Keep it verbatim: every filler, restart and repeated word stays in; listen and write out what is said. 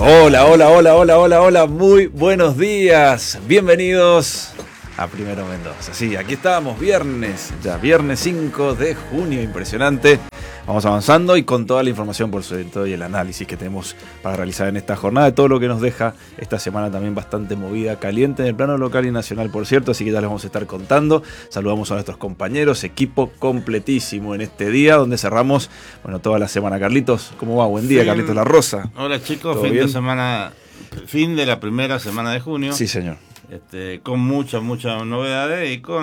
Hola, hola, hola, hola, hola, hola, muy buenos días. Bienvenidos a Primero Mendoza. Sí, aquí estamos, viernes, ya viernes cinco de junio, impresionante. Vamos avanzando y con toda la información, por supuesto, y el análisis que tenemos para realizar en esta jornada, de todo lo que nos deja esta semana también bastante movida, caliente en el plano local y nacional, por cierto, así que ya les vamos a estar contando. Saludamos a nuestros compañeros, equipo completísimo en este día, donde cerramos, bueno, toda la semana. Carlitos, ¿cómo va? Buen día, Fin. Carlitos La Rosa. Hola chicos, ¿Todo fin bien? de semana, fin de la primera semana de junio. Sí, señor. Este, con muchas, muchas novedades y con